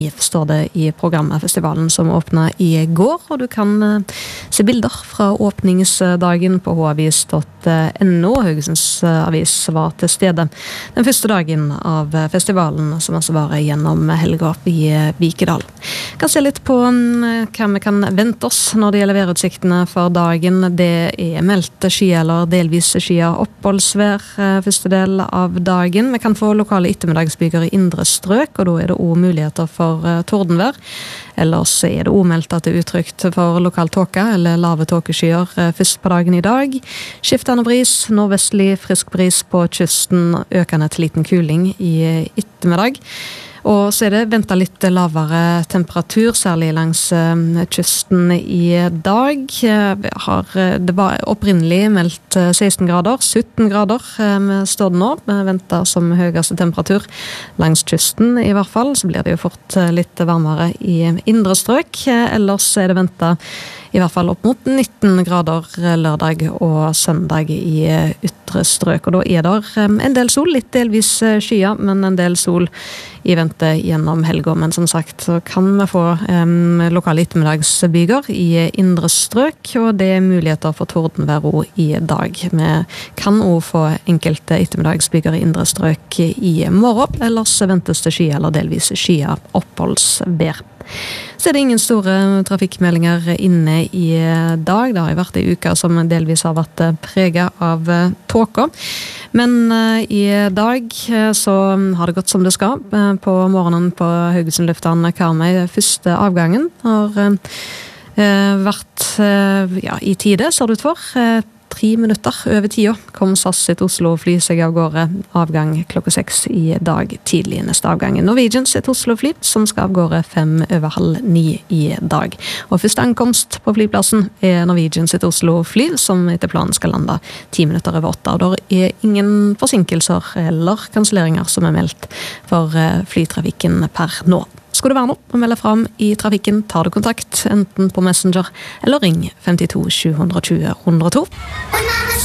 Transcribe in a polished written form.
står det i programmet festivalen som åpnet i går, og du kan se bilder fra åpningsdagen på havis.no. Haugesunds Avis var til stede den første dagen av festivalen, som altså var gjennom helga i Vikedal. Vi kan se litt på hva vi kan vente oss når det gjelder værutsiktene for dagen. Det er meldt sky eller delvis skya oppholdsvær første del av dagen. Vi kan få lokale ettermiddagsbyger i indre strøk, og da er det også muligheter for tordenvær. Ellers er det omeldt at det er utrygt for lokal tåke eller lave tåkeskyer først på dagen i dag. Skiftende bris, nordvestlig frisk bris på kysten, økende til liten kuling i ettermiddag. Og så er det ventet litt lavere temperatur, særlig langs kysten i dag. Det var opprinnelig meldt 16 grader, 17 grader står det nå. Vi venter som høyeste temperatur langs kysten i hvert fall. Så blir det jo fort litt varmere i indre strøk. Ellers er det ventet i hvert fall opp mot 19 grader lørdag og søndag i ytre strøk. Og da er det en del sol, litt delvis skya, men en del sol i vente gjennom helga. Men som sagt så kan vi få lokale ettermiddagsbyger i indre strøk, og det er muligheter for tordenvær i dag. Vi kan også få enkelte ettermiddagsbyger i indre strøk i morgen, ellers ventes det skya eller delvis skya oppholdsvær. Så er det ingen store trafikkmeldinger inne i dag. Det har jo vært en uke som delvis har vært preget av tåka. Men i dag så har det gått som det skal. På morgenen på Haugesund lufthavn Karmøy, første avgangen har vært i tide, ser det ut for. 3 minutter over 10 kom SAS sitt Oslo-fly seg av gårde, avgang klokka 6 i dag tidlig. Neste avgang er Norwegian sitt Oslo-fly, som skal av gårde 8:05 i dag. Og første ankomst på flyplassen er Norwegian sitt Oslo-fly, som etter planen skal lande 10 minutter over 8. Og det er ingen forsinkelser eller kanselleringer som er meldt for flytrafikken per nå. Skulle det være noe å melde fram i trafikken, tar du kontakt enten på Messenger eller ring 52 720 102.